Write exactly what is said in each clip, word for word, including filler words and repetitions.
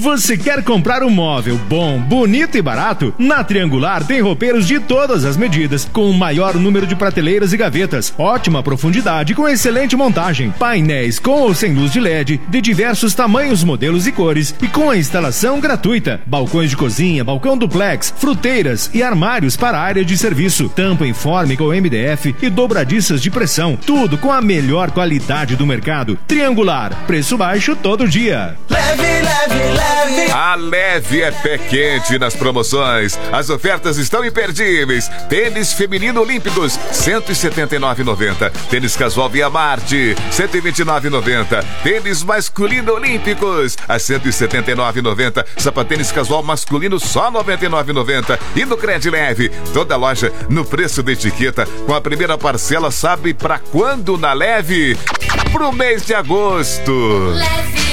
Você quer comprar um móvel bom, bonito e barato? Na Triangular tem roupeiros de todas as medidas, com o maior número de prateleiras e gavetas, ótima profundidade com excelente montagem, painéis com ou sem luz de L E D, de diversos tamanhos, modelos e cores, e com a instalação gratuita, balcões de cozinha, balcão duplex, fruteiras e armários para a área de serviço, tampa informe com M D F e dobradiças de pressão, tudo com a melhor qualidade do mercado. Triangular, preço baixo todo dia. Leve, leve, leve. A Leve é pé quente nas promoções. As ofertas estão imperdíveis. Tênis feminino olímpicos, cento e setenta e nove reais e noventa centavos. Tênis casual Via Marte, cento e vinte e nove reais e noventa centavos. Tênis masculino olímpicos, a cento e setenta e nove reais e noventa centavos. Sapatênis casual masculino só noventa e nove reais e noventa centavos. E no Cred Leve, toda loja no preço da etiqueta, com a primeira parcela, sabe pra quando na Leve? Pro mês de agosto. Leve.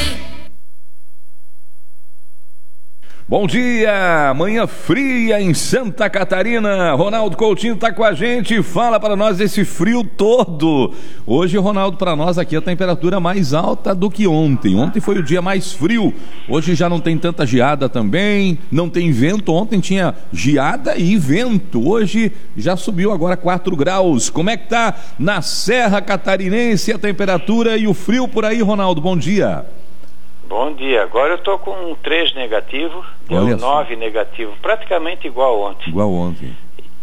Bom dia, manhã fria em Santa Catarina. Ronaldo Coutinho está com a gente e fala para nós desse frio todo. Hoje, Ronaldo, para nós aqui a temperatura mais alta do que ontem. Ontem foi o dia mais frio. Hoje já não tem tanta geada também, não tem vento. Ontem tinha geada e vento. Hoje já subiu agora quatro graus. Como é que tá na Serra Catarinense a temperatura e o frio por aí, Ronaldo? Bom dia. Bom dia, agora eu tô com um três negativo, deu nove negativo, praticamente igual ontem. Igual ontem.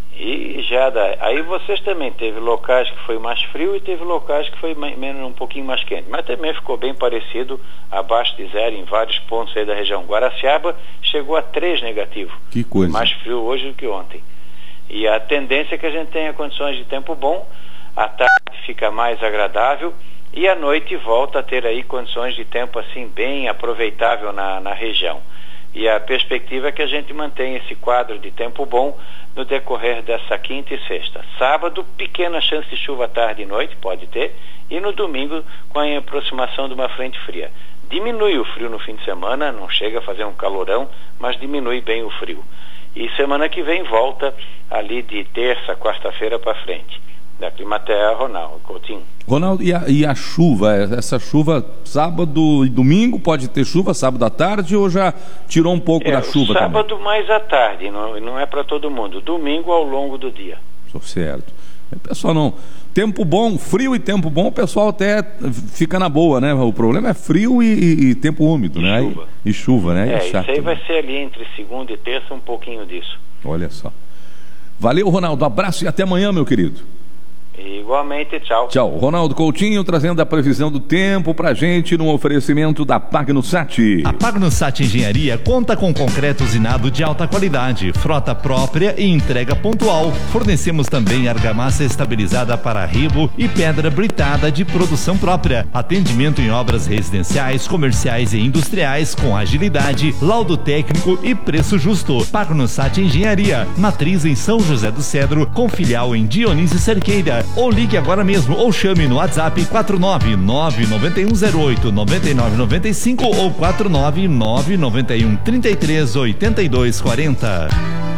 E já dá, aí vocês também teve locais que foi mais frio e teve locais que foi menos, um pouquinho mais quente, mas também ficou bem parecido, abaixo de zero em vários pontos aí da região. Guaraciaba chegou a três negativo. Que coisa. Mais frio hoje do que ontem. E a tendência é que a gente tenha condições de tempo bom, a tarde fica mais agradável, e à noite volta a ter aí condições de tempo assim bem aproveitável na, na região. E a perspectiva é que a gente mantenha esse quadro de tempo bom no decorrer dessa quinta e sexta. Sábado, pequena chance de chuva à tarde e noite, pode ter, e no domingo com a aproximação de uma frente fria. Diminui o frio no fim de semana, não chega a fazer um calorão, mas diminui bem o frio. E semana que vem volta ali de terça, quarta-feira para frente. Da Climaterra, Ronaldo Coutinho. Ronaldo, e a, e a chuva? Essa chuva sábado e domingo pode ter chuva, sábado à tarde, ou já tirou um pouco é, da chuva sábado também? Mais à tarde, não, não é para todo mundo. Domingo ao longo do dia. Certo. Pessoal, não. Tempo bom, frio e tempo bom, o pessoal até fica na boa, né? O problema é frio e, e, e tempo úmido, e né? Chuva. E, e chuva, né? É, é chato, isso aí vai né? ser ali entre segunda e terça um pouquinho disso. Olha só. Valeu, Ronaldo. Abraço e até amanhã, meu querido. Igualmente, tchau. Tchau. Ronaldo Coutinho trazendo a previsão do tempo pra gente no oferecimento da Pagnosat. A Pagnosat Engenharia conta com concreto usinado de alta qualidade, frota própria e entrega pontual. Fornecemos também argamassa estabilizada para rebo e pedra britada de produção própria. Atendimento em obras residenciais, comerciais e industriais com agilidade, laudo técnico e preço justo. Pagnosat Engenharia, matriz em São José do Cedro, com filial em Dionísio Cerqueira. Ou ligue agora mesmo ou chame no WhatsApp quatro nove nove nove um zero oito nove nove nove cinco ou quatro nove nove nove um três três oito dois quatro zero.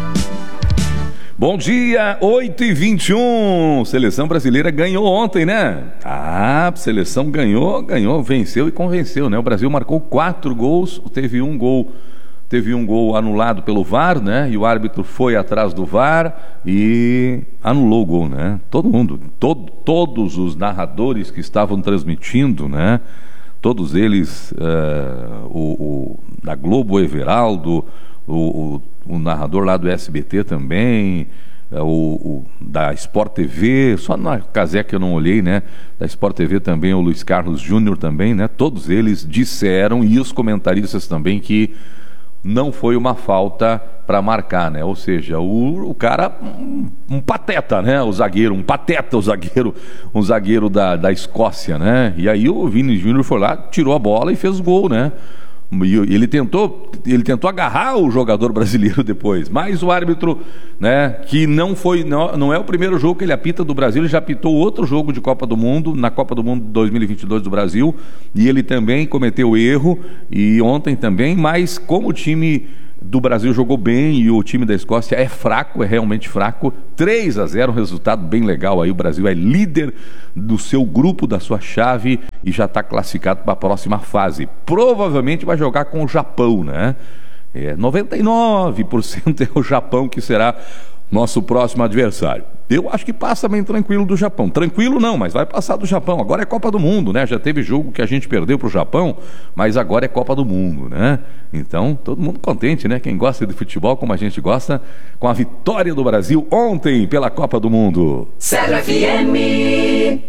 Bom dia, oito e vinte e um. Seleção brasileira ganhou ontem, né? Ah, seleção ganhou, ganhou, venceu e convenceu, né? O Brasil marcou quatro gols, teve um gol Teve um gol anulado pelo V A R, né? E o árbitro foi atrás do V A R e anulou o gol, né? Todo mundo, todo, todos os narradores que estavam transmitindo, né? Todos eles, uh, o, o da Globo, o Everaldo, o, o, o narrador lá do S B T também, uh, o, o da Sport T V, só na Casé que eu não olhei, né? Da Sport T V também, o Luiz Carlos Júnior também, né? Todos eles disseram, e os comentaristas também, que não foi uma falta para marcar, né? Ou seja, o, o cara, um, um pateta, né? O zagueiro, um pateta, o zagueiro, um zagueiro da, da Escócia, né? E aí o Vini Júnior foi lá, tirou a bola e fez o gol, né? E ele tentou, ele tentou agarrar o jogador brasileiro depois, mas o árbitro, né, que não foi, não, não é o primeiro jogo que ele apita do Brasil, ele já apitou outro jogo de Copa do Mundo, na Copa do Mundo dois mil e vinte e dois do Brasil, e ele também cometeu erro, e ontem também, mas como o time do Brasil jogou bem e o time da Escócia é fraco, é realmente fraco. três a zero, um resultado bem legal aí. O Brasil é líder do seu grupo, da sua chave, e já está classificado para a próxima fase. Provavelmente vai jogar com o Japão, né? É, noventa e nove por cento é o Japão que será nosso próximo adversário. Eu acho que passa bem tranquilo do Japão. Tranquilo não, mas vai passar do Japão. Agora é Copa do Mundo, né? Já teve jogo que a gente perdeu pro Japão, mas agora é Copa do Mundo, né? Então, todo mundo contente, né? Quem gosta de futebol, como a gente gosta, com a vitória do Brasil ontem pela Copa do Mundo. Cedro F M.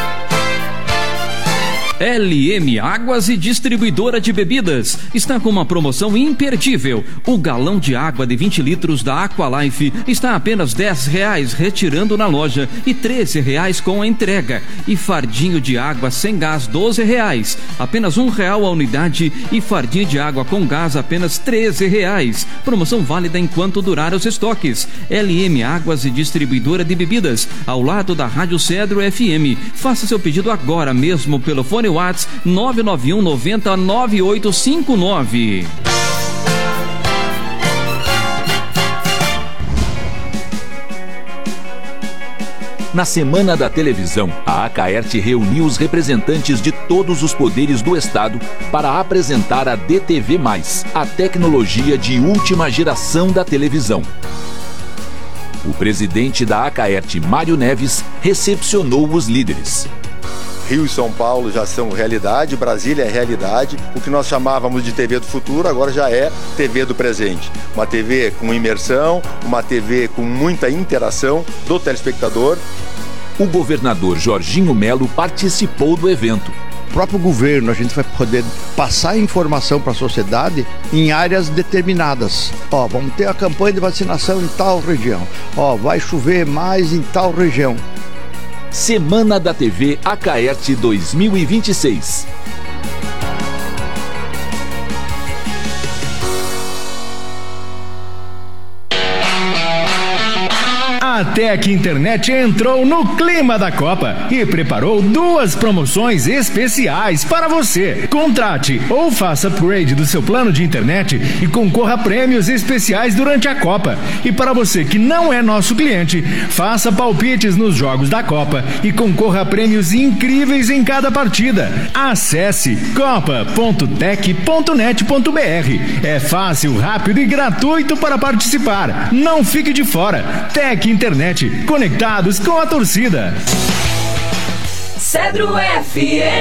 L M Águas e Distribuidora de Bebidas está com uma promoção imperdível. O galão de água de vinte litros da Aqualife está a apenas dez reais retirando na loja e treze reais com a entrega. E fardinho de água sem gás doze reais, apenas um real a unidade, e fardinho de água com gás apenas treze reais. Promoção válida enquanto durar os estoques. L M Águas e Distribuidora de Bebidas, ao lado da Rádio Cedro F M. Faça seu pedido agora mesmo pelo fone WhatsApp nove nove um nove zero nove oito cinco nove. Na Semana da Televisão, a Acaerte reuniu os representantes de todos os poderes do Estado para apresentar a D T V mais, a tecnologia de última geração da televisão. O presidente da Acaerte, Mário Neves, recepcionou os líderes. Rio e São Paulo já são realidade, Brasília é realidade. O que nós chamávamos de T V do futuro agora já é T V do presente. Uma T V com imersão, uma T V com muita interação do telespectador. O governador Jorginho Melo participou do evento. O próprio governo, a gente vai poder passar informação para a sociedade em áreas determinadas. Ó, vamos ter a campanha de vacinação em tal região. Ó, vai chover mais em tal região. Semana da T V Acaerte dois mil e vinte e seis. A Tec Internet entrou no clima da Copa e preparou duas promoções especiais para você. Contrate ou faça upgrade do seu plano de internet e concorra a prêmios especiais durante a Copa. E para você que não é nosso cliente, faça palpites nos jogos da Copa e concorra a prêmios incríveis em cada partida. Acesse copa ponto tec ponto net ponto br. É fácil, rápido e gratuito para participar. Não fique de fora. Tec Internet. Internet, conectados com a torcida. Cedro F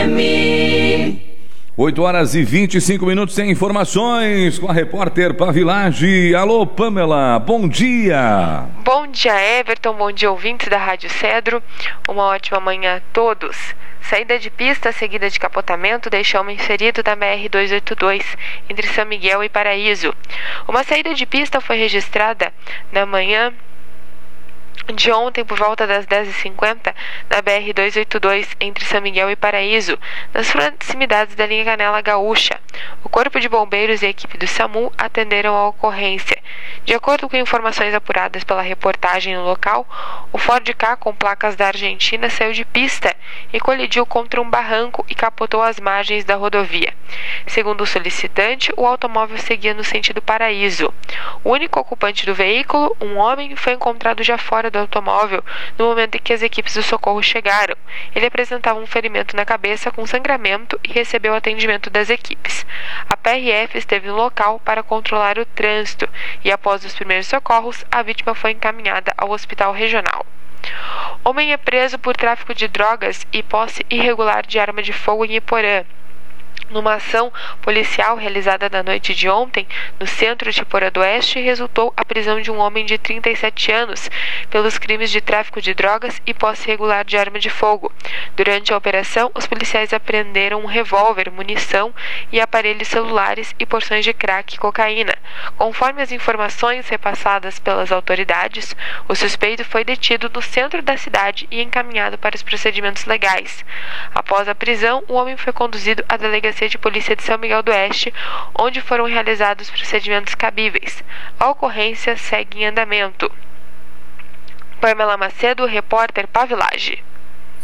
M. oito horas e vinte e cinco minutos sem informações com a repórter Pavilage. Alô, Pamela, bom dia. Bom dia, Everton, bom dia, ouvintes da Rádio Cedro. Uma ótima manhã a todos. Saída de pista seguida de capotamento deixou homem ferido da B R duzentos e oitenta e dois, entre São Miguel e Paraíso. Uma saída de pista foi registrada na manhã de ontem por volta das dez e cinquenta na B R duzentos e oitenta e dois entre São Miguel e Paraíso, nas proximidades da linha Canela Gaúcha. O Corpo de Bombeiros e a equipe do SAMU atenderam a ocorrência. De acordo com informações apuradas pela reportagem no local, o Ford Ka com placas da Argentina saiu de pista e colidiu contra um barranco e capotou às margens da rodovia. Segundo o solicitante, o automóvel seguia no sentido Paraíso. O único ocupante do veículo, um homem, foi encontrado já fora do automóvel no momento em que as equipes do socorro chegaram. Ele apresentava um ferimento na cabeça com sangramento e recebeu atendimento das equipes. A P R F esteve no local para controlar o trânsito e, após os primeiros socorros, a vítima foi encaminhada ao hospital regional. Homem é preso por tráfico de drogas e posse irregular de arma de fogo em Iporã. Numa ação policial realizada na noite de ontem, no centro de Iporã do Oeste, resultou a prisão de um homem de trinta e sete anos pelos crimes de tráfico de drogas e posse irregular de arma de fogo. Durante a operação, os policiais apreenderam um revólver, munição e aparelhos celulares e porções de crack e cocaína. Conforme as informações repassadas pelas autoridades, o suspeito foi detido no centro da cidade e encaminhado para os procedimentos legais. Após a prisão, o homem foi conduzido à delegacia de Polícia de São Miguel do Oeste, onde foram realizados procedimentos cabíveis. A ocorrência segue em andamento. Pamela Macedo, repórter Pavilage.